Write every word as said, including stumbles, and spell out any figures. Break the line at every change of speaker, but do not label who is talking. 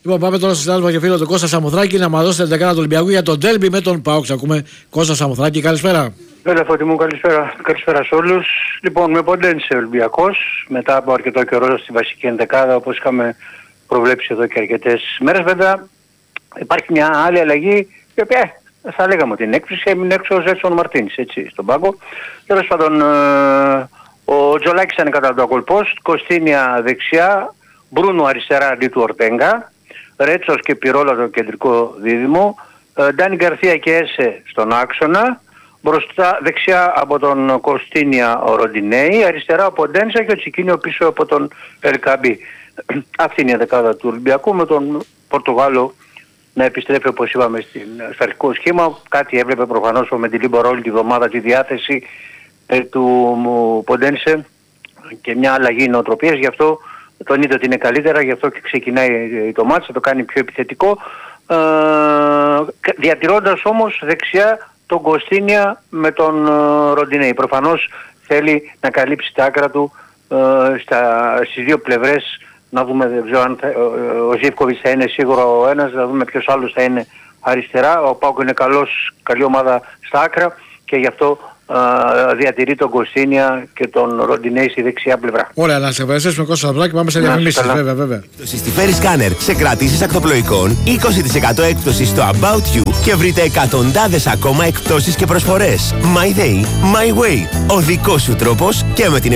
Λοιπόν, πάμε τώρα στο συνάδελφο και φίλο του Κώστα Σαμοθράκη να μα δώσετε την δεκάδα του Ολυμπιακού για τον ντέρμπι με τον ΠΑΟΚ. Ακούμε Κώστα Σαμοθράκη, καλησπέρα.
Έλα Φώτη μου, καλησπέρα. Καλησπέρα σε όλους. Λοιπόν, με ποντένσε ο Ολυμπιακός μετά από αρκετό καιρό στη βασική ενδεκάδα, όπως είχαμε προβλέψει εδώ και αρκετές μέρες. Βέβαια υπάρχει μια άλλη αλλαγή η οποία θα λέγαμε ότι είναι έκπληξη. Έμεινε έξω ο Ζέτσον Μαρτίνς, έτσι, στον πάγκο. Τέλος πάντων, ε, ο Τζολάκης ήταν κατά το ακολπός, Κωστίνια δεξιά, Μπρούνο αριστερά αντί του Ορτέγκα, Ρέτσος και Πυρόλα το κεντρικό δίδυμο, ε, Ντάνι Γκαρθία και Έσε στον άξονα, μπροστά δεξιά από τον Κωστίνια ο Ροντινέη, αριστερά από Ντένσα και ο Τσικίνιο πίσω από τον Ελκαμπή. Αυτή είναι η δεκάδα του Ολυμπιακού, με τον Πορτογάλο να επιστρέφει, όπως είπαμε, στο αρχικό σχήμα. Κάτι έβλεπε προφανώς με την Λίμπορ όλη τη βδομάδα τη διάθεση ε, του Ποντένσε και μια αλλαγή νοοτροπίας, γι' αυτό τον είδε ότι είναι καλύτερα, γι' αυτό και ξεκινάει το μάτς, θα το κάνει πιο επιθετικό, ε, διατηρώντας όμως δεξιά τον Κωστίνια με τον ε, Ροντινέη. Προφανώς θέλει να καλύψει τα άκρα του ε, στα, στις δύο πλευρές. Να δούμε, δεν ξέρω αν θα, ο, ο Ζίβκοβιτς θα είναι σίγουρα ο ένας, να δούμε ποιος άλλος θα είναι αριστερά. Ο ΠΑΟΚ είναι καλός, καλή ομάδα στα άκρα και γι' αυτό α, διατηρεί τον Κωστίνια και τον Ροντινέη στη δεξιά πλευρά.
Ωραία, να σε ευχαριστήσουμε Κώστα Σαμοθράκη, πάμε σε διαφημίσεις, βέβαια, βέβαια.
Στη Ferry Scanner σε κρατήσεις ακτοπλοϊκών, είκοσι τοις εκατό έκπτωση στο About You και βρείτε εκατοντάδες ακόμα εκπτώσεις και προσφορές. My Day, My Way. Ο δικός σου τρόπος και με την